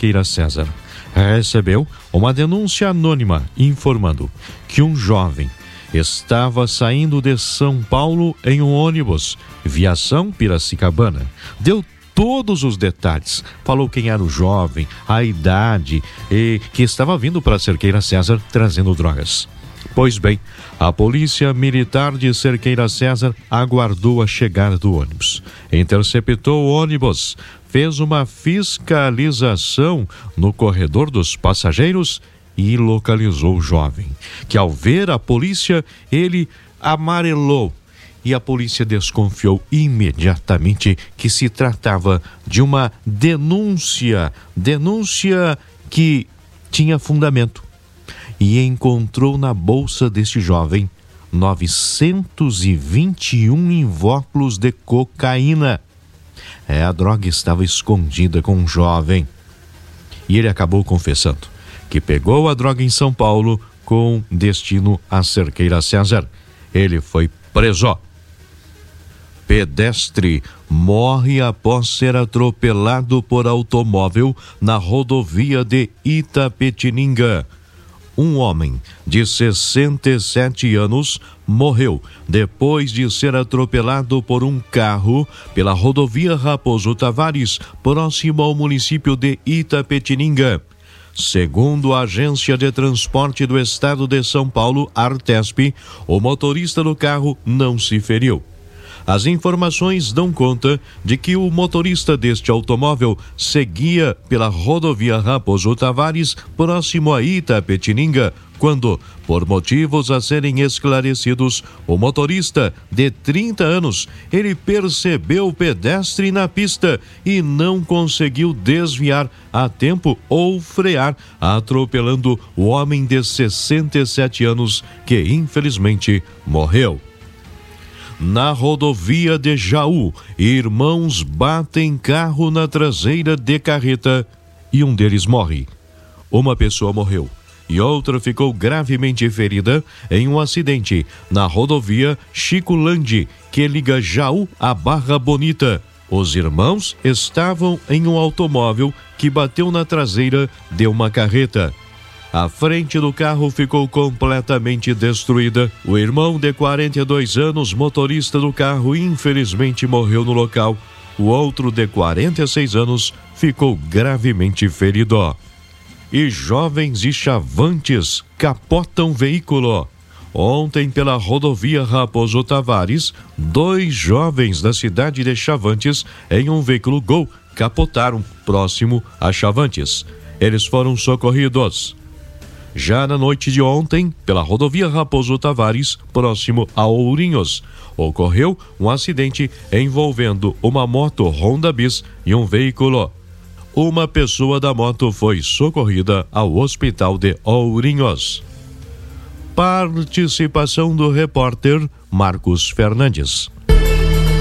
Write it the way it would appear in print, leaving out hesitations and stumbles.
Cerqueira César recebeu uma denúncia anônima informando que um jovem estava saindo de São Paulo em um ônibus, viação Piracicabana. Deu todos os detalhes, falou quem era o jovem, a idade e que estava vindo para Cerqueira César trazendo drogas. Pois bem, a Polícia Militar de Cerqueira César aguardou a chegada do ônibus, interceptou o ônibus, fez uma fiscalização no corredor dos passageiros e localizou o jovem, que ao ver a polícia, ele amarelou. E a polícia desconfiou imediatamente que se tratava de uma denúncia que tinha fundamento. E encontrou na bolsa deste jovem 921 invólucros de cocaína. A droga estava escondida com um jovem. E ele acabou confessando que pegou a droga em São Paulo com destino a Cerqueira César. Ele foi preso. Pedestre morre após ser atropelado por automóvel na rodovia de Itapetininga. Um homem de 67 anos morreu depois de ser atropelado por um carro pela rodovia Raposo Tavares, próximo ao município de Itapetininga. Segundo a Agência de Transporte do Estado de São Paulo, Artesp, o motorista do carro não se feriu. As informações dão conta de que o motorista deste automóvel seguia pela rodovia Raposo Tavares, próximo a Itapetininga, quando, por motivos a serem esclarecidos, o motorista de 30 anos, ele percebeu o pedestre na pista e não conseguiu desviar a tempo ou frear, atropelando o homem de 67 anos, que infelizmente morreu. Na rodovia de Jaú, irmãos batem carro na traseira de carreta e um deles morre. Uma pessoa morreu e outra ficou gravemente ferida em um acidente na rodovia Chiculande, que liga Jaú a Barra Bonita. Os irmãos estavam em um automóvel que bateu na traseira de uma carreta. A frente do carro ficou completamente destruída. O irmão de 42 anos, motorista do carro, infelizmente morreu no local. O outro de 46 anos ficou gravemente ferido. E jovens e chavantes capotam veículo. Ontem, pela rodovia Raposo Tavares, 2 jovens da cidade de Chavantes, em um veículo Gol, capotaram próximo a Chavantes. Eles foram socorridos. Já na noite de ontem, pela rodovia Raposo Tavares, próximo a Ourinhos, ocorreu um acidente envolvendo uma moto Honda Bis e um veículo. Uma pessoa da moto foi socorrida ao hospital de Ourinhos. Participação do repórter Marcos Fernandes.